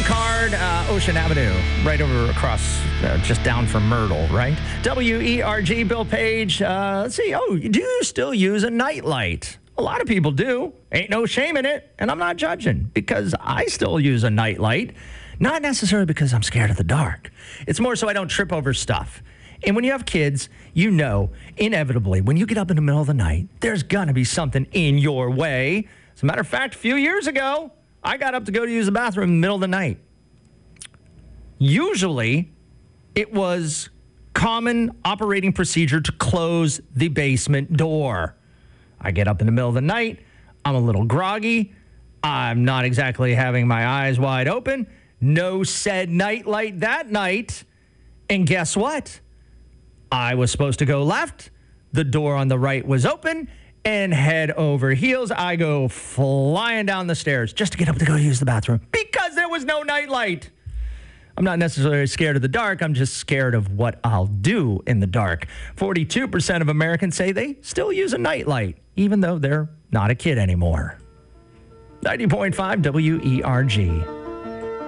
Card, Ocean Avenue, right over across, just down from Myrtle, right? WERG, Bill Page. Let's see. Oh, do you still use a nightlight? A lot of people do. Ain't no shame in it. And I'm not judging because I still use a nightlight. Not necessarily because I'm scared of the dark. It's more so I don't trip over stuff. And when you have kids, you know, inevitably, when you get up in the middle of the night, there's going to be something in your way. As a matter of fact, a few years ago, I got up to go to use the bathroom in the middle of the night. Usually, it was common operating procedure to close the basement door. I get up in the middle of the night. I'm a little groggy. I'm not exactly having my eyes wide open. No said nightlight that night. And guess what? I was supposed to go left. The door on the right was open. And head over heels, I go flying down the stairs just to get up to go use the bathroom because there was no nightlight. I'm not necessarily scared of the dark. I'm just scared of what I'll do in the dark. 42% of Americans say they still use a nightlight, even though they're not a kid anymore. 90.5 WERG.